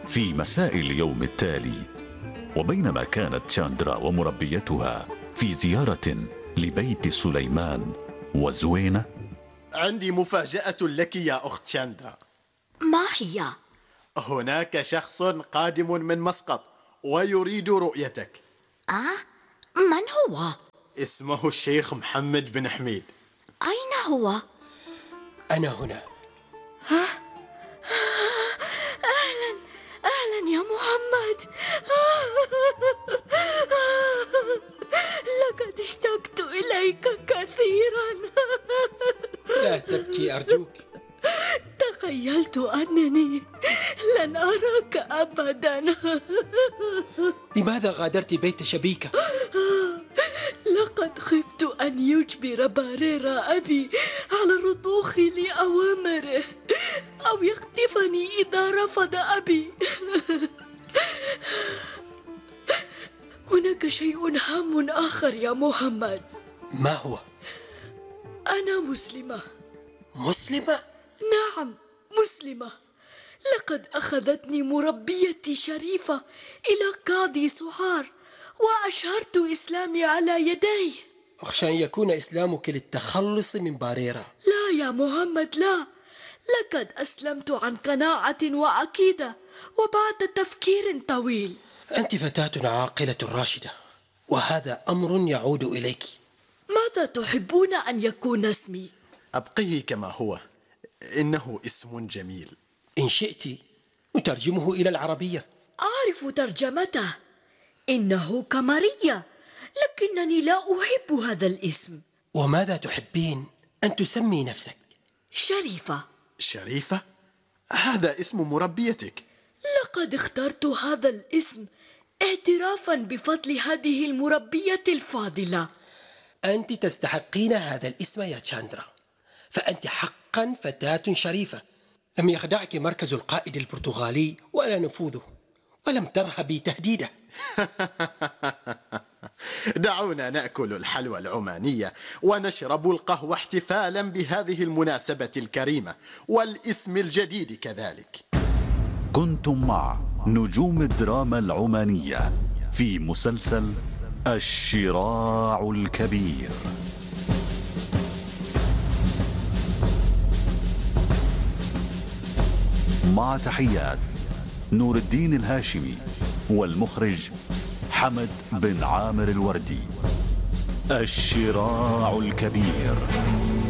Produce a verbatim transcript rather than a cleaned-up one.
في مساء اليوم التالي، وبينما كانت تشاندرا ومربيتها في زيارة لبيت سليمان وزوينة، عندي مفاجأة لك يا أخت تشاندرا. ما هي؟ هناك شخص قادم من مسقط ويريد رؤيتك. آه؟ من هو؟ اسمه الشيخ محمد بن حميد. أين هو؟ أنا هنا. ها؟ أهلا أهلا يا محمد. لقد اشتقت إليك كثيرا. لا تبكي أرجوك. تخيلت أنني لن أراك أبدا. لماذا غادرت بيت شبيكة؟ لقد خفت أن يجبر باريرا أبي على الرضوخ لأوامره أو يخطفني إذا رفض أبي. هناك شيء هام آخر يا محمد. ما هو؟ أنا مسلمة. مسلمة؟ نعم مسلمة. لقد أخذتني مربيتي شريفة إلى قاضي سعار وأشهرت إسلامي على يديه. أخشى أن يكون إسلامك للتخلص من باريرا. لا يا محمد لا، لقد أسلمت عن قناعة وعقيدة وبعد تفكير طويل. أنت فتاة عاقلة راشدة، وهذا أمر يعود إليك. ماذا تحبون أن يكون اسمي؟ أبقيه كما هو، إنه اسم جميل. إن شئت نترجمه إلى العربية. أعرف ترجمته، إنه قمرية، لكنني لا أحب هذا الاسم. وماذا تحبين أن تسمي نفسك؟ شريفة. شريفة؟ هذا اسم مربيتك. لقد اخترت هذا الاسم اعترافا بفضل هذه المربية الفاضلة. أنت تستحقين هذا الاسم يا تشاندرا، فأنت حقا فتاة شريفة. لم يخدعك مركز القائد البرتغالي ولا نفوذه، ولم ترهبي تهديده. دعونا نأكل الحلوى العمانية ونشرب القهوة احتفالا بهذه المناسبة الكريمة والاسم الجديد كذلك. كنتم مع نجوم الدراما العمانية في مسلسل الشراع الكبير. مع تحيات نور الدين الهاشمي والمخرج حمد بن عامر الوردي. الشراع الكبير.